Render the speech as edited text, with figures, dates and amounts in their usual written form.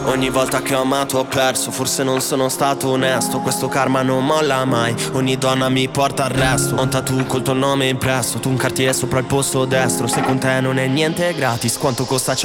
Ogni volta che ho amato ho perso, forse non sono stato onesto. Questo karma non molla mai, ogni donna mi porta al resto. Ho un tattoo col tuo nome impresso, tu un Cartier sopra il posto destro. Se con te non è niente gratis, quanto costa